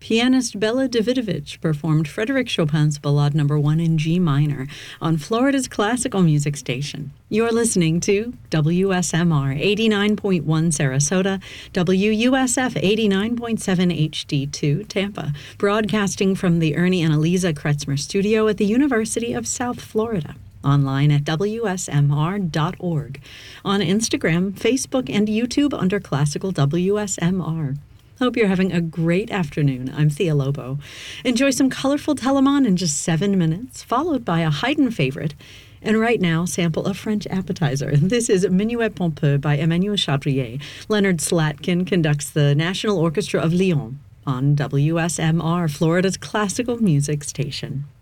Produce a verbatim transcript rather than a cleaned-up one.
Pianist Bela Davidovich performed Frédéric Chopin's Ballade Number One in G minor on Florida's classical music station. You're listening to W S M R eighty-nine point one Sarasota, W U S F eighty-nine point seven H D two Tampa, broadcasting from the Ernie and Eliza Kretzmer studio at the University of South Florida. Online at W S M R dot org. On Instagram, Facebook, and YouTube under Classical W S M R. Hope you're having a great afternoon. I'm Thea Lobo. Enjoy some colorful Telemann in just seven minutes, followed by a Haydn favorite. And right now, sample a French appetizer. This is Minuet Pompeux by Emmanuel Chadrier. Leonard Slatkin conducts the National Orchestra of Lyon on W S M R, Florida's classical music station.